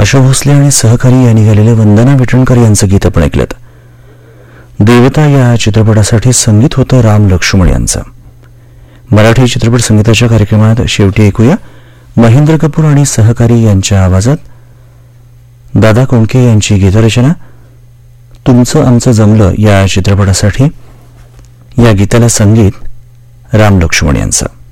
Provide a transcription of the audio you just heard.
आशा भोसले आणि सहकारी यांनी गायलेले वंदना विटणकर यांचं गीत आपण ऐकलं. देवता या चित्रपटासाठी संगीत होतं राम लक्ष्मण यांचं. मराठी चित्रपट संगीताच्या कार्यक्रमात शेवटी ऐकूया महेंद्र कपूर आणि सहकारी यांच्या आवाजात दादा कोंडके यांची गीतरचना तुमचं आमचं जमलं या चित्रपटासाठी. या गीताला संगीत राम लक्ष्मण यांचं.